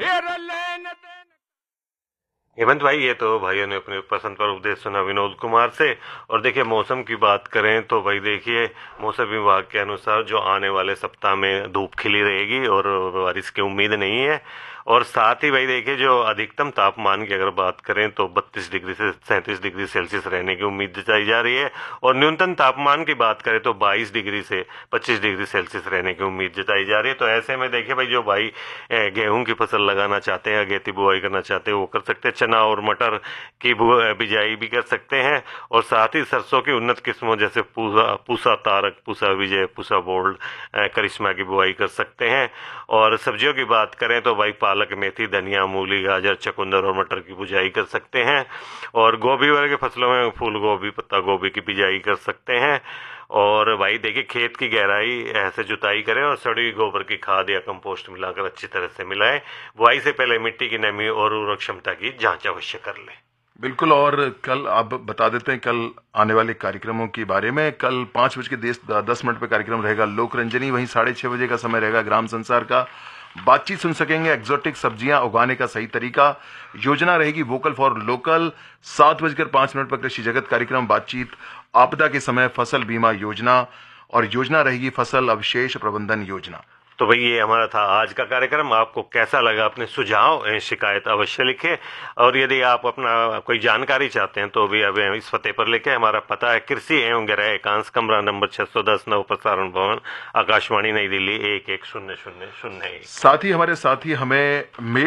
हेमंत भाई, ये तो भाइयों ने अपने पसंद पर उपदेश सुना विनोद कुमार से। और देखिए, मौसम की बात करें तो भाई देखिए, मौसम विभाग के अनुसार जो आने वाले सप्ताह में धूप खिली रहेगी और बारिश की उम्मीद नहीं है। और साथ ही भाई देखिए, जो अधिकतम तापमान की अगर बात करें तो 32 डिग्री से 37 डिग्री सेल्सियस रहने की उम्मीद जताई जा रही है। और न्यूनतम तापमान की बात करें तो 22 डिग्री से 25 डिग्री सेल्सियस रहने की उम्मीद जताई जा रही है। तो ऐसे में देखिए भाई, जो भाई गेहूं की फसल लगाना चाहते हैं, अगेती बुआई करना चाहते हैं, वो कर सकते हैं। चना और मटर की बिजाई भी कर सकते हैं। और साथ ही सरसों की उन्नत किस्मों जैसे पूसा तारक, पूसा विजय, पूसा बोल्ड, करिश्मा की बुआई कर सकते हैं। और सब्जियों की बात करें तो भाई पालक, मेथी, धनिया, मूली, गाजर, चुकंदर और मटर की बुआई कर सकते हैं। और गोभी वगैरह के फसलों में फूल गोभी, पत्ता गोभी की बिजाई कर सकते हैं। और भाई देखिए, खेत की गहराई ऐसे जुताई करें और सड़ी हुई गोबर की खाद या कंपोस्ट मिलाकर अच्छी तरह से मिलाएं। बुआई से पहले मिट्टी की नमी और उर्वरक क्षमता की जांच अवश्य कर लें। बिल्कुल। और कल आप बता देते हैं कल आने वाले कार्यक्रमों के बारे में। कल 5:10 पे कार्यक्रम रहेगा लोक रंजनी, वहीं 6:30 का समय रहेगा ग्राम संसार का। बातचीत सुन सकेंगे एक्सोटिक सब्जियां उगाने का सही तरीका। योजना रहेगी वोकल फॉर लोकल। 7:05 पर कृषि जगत कार्यक्रम बातचीत आपदा के समय फसल बीमा योजना, और योजना रहेगी फसल अवशेष प्रबंधन योजना। तो भाई, ये हमारा था आज का कार्यक्रम। आपको कैसा लगा? अपने सुझाव शिकायत अवश्य लिखें। और यदि आप अपना कोई जानकारी चाहते हैं तो भी अब इस पते पर लिखें। हमारा पता है कृषि एवं गृह एकांश, कमरा नंबर 610, नव प्रसारण भवन, आकाशवाणी, नई दिल्ली 110001। साथ ही हमारे साथी हमें